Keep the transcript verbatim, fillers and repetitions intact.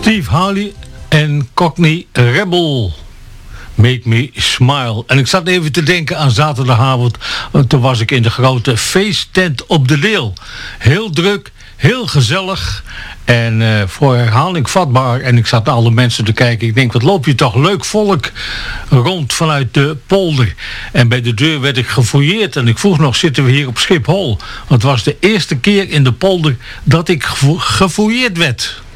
Steve Harley en Cockney Rebel. Make Me Smile. En ik zat even te denken aan zaterdagavond. Want toen was ik in de grote feesttent op de Leeuw. Heel druk, heel gezellig. En uh, voor herhaling vatbaar. En ik zat naar alle mensen te kijken. Ik denk, wat loop je toch leuk volk rond vanuit de polder. En bij de deur werd ik gefouilleerd. En ik vroeg nog, zitten we hier op Schiphol? Want het was de eerste keer in de polder dat ik gefouilleerd werd.